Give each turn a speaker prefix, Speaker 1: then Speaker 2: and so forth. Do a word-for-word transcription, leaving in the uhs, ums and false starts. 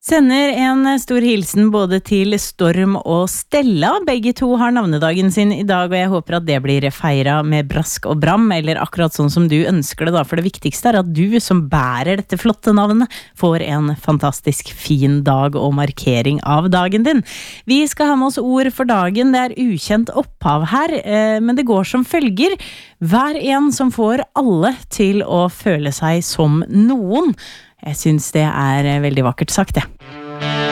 Speaker 1: Sender en stor hilsen både til Storm og Stella. Begge to har navnedagen sin i dag, og jeg håper at det blir feiret med brask og bram, eller akkurat sånn som du ønsker det da, for det viktigste er at du som bærer dette flotte navnet får en fantastisk fin dag og markering av dagen din. Vi skal ha med oss ord for dagen, det er ukjent opphav her, men det går som følger. Hver en som får alle til å føle seg som noen. Jeg synes det er veldig vakkert sagt, det.